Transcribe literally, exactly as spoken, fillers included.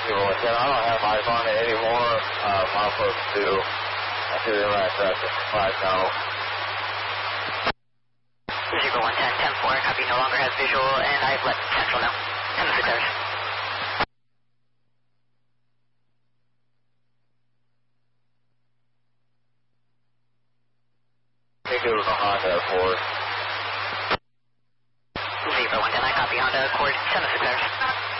Zero one ten, I don't have eyes on it anymore. Uh, my folks do. I see the right traffic. Five now. Zero one ten, ten four, copy, no longer has visual, and I've let Central know. ten six hours. I think it was a Honda Accord. Zero one ten, I copy, Honda Accord, ten six hours.